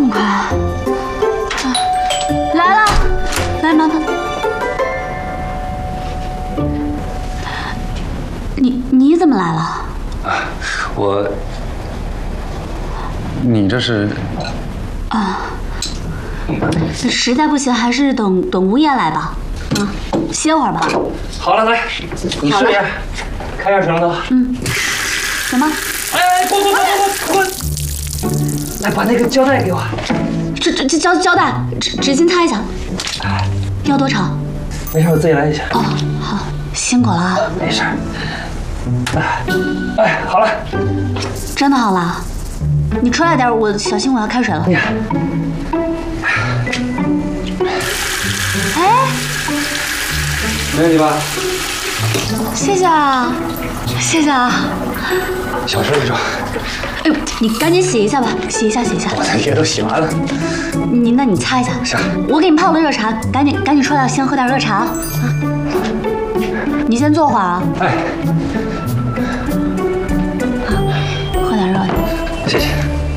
快！来了，来麻烦。你怎么来了？ 你这是？ 实在不行，还是等吴爷来吧。歇会儿吧。 好了，来，你试验，开下水龙头。 怎么？ 哎，滚！来，把那个胶带给我。 这胶带，纸巾擦一下。要多长？ 没事，我自己来就行。 哦，好，辛苦了啊。 没事。哎，好了。 真的好了。你出来点，我小心我要开水了。哎， 没问题吧？ 谢谢啊，谢谢啊。 小事一桩。 哎呦，你赶紧洗一下吧，洗一下。 我的也都洗完了。 那你擦一下。 行。 我给你泡了热茶，赶紧出来，先喝点热茶啊。你先坐会儿啊。 哎。 喝点热的。 谢谢。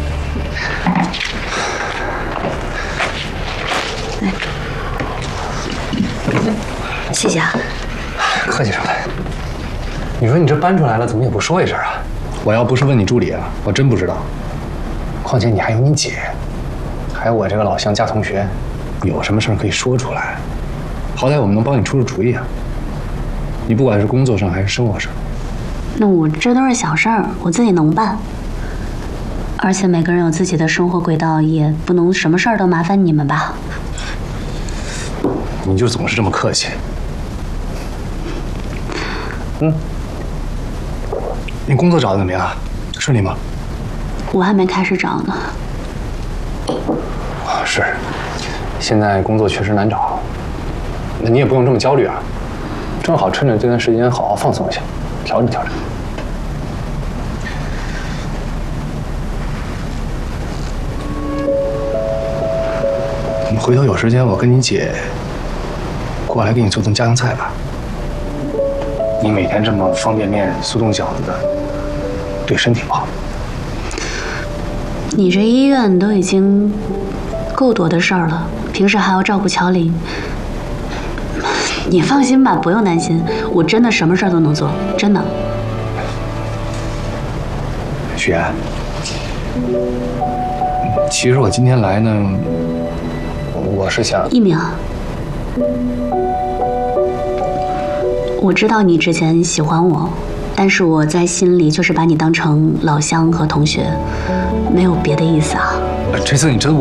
谢谢啊。 客气什么？你说你这搬出来了，怎么也不说一声啊？我要不是问你助理啊，我真不知道。况且你还有你姐，还有我这个老乡家同学，有什么事儿可以说出来。好歹我们能帮你出出主意啊。你不管是工作上还是生活上， 那我这都是小事儿，我自己能办。而且每个人有自己的生活轨道，也不能什么事儿都麻烦你们吧。 你就总是这么客气。你工作找的怎么样？顺利吗？ 我还没开始找呢。 是，现在工作确实难找。那你也不用这么焦虑啊，正好趁着这段时间好好放松一下，调整调整。我们回头有时间，我跟你姐过来给你做顿家常菜吧。你每天这么方便面、速冻饺子的，对身体不好。 你这医院都已经够多的事儿了，平时还要照顾乔林。你放心吧，不用担心，我真的什么事儿都能做，真的。 许岩，其实我今天来呢，我是想一鸣，我知道你之前喜欢我，但是我在心里就是把你当成老乡和同学，没有别的意思啊。 这次你真